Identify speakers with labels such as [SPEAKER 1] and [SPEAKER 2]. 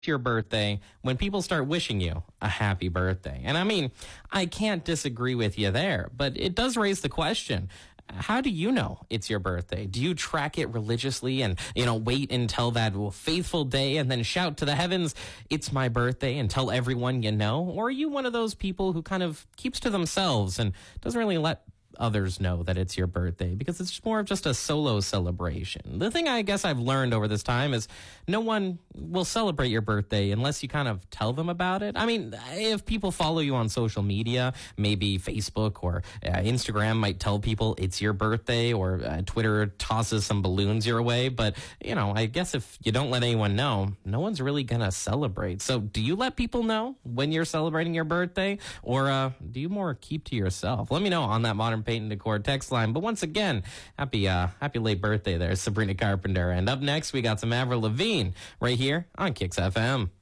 [SPEAKER 1] your birthday when people start wishing you a happy birthday. And I mean, I can't disagree with you there, but it does raise the question. How do you know it's your birthday? Do you track it religiously and, wait until that faithful day and then shout to the heavens, it's my birthday, and tell everyone you know? Or are you one of those people who kind of keeps to themselves and doesn't really let others know that it's your birthday because it's more of just a solo celebration? The thing I guess I've learned over this time is no one will celebrate your birthday unless you kind of tell them about it. I mean, if people follow you on social media, maybe Facebook or Instagram might tell people it's your birthday, or Twitter tosses some balloons your way. But, I guess if you don't let anyone know, no one's really going to celebrate. So do you let people know when you're celebrating your birthday, or do you more keep to yourself? Let me know on that Modern Paint and Decor text line. But once again, happy late birthday there, Sabrina Carpenter. And up next, we got some Avril Lavigne right here on Kicks FM.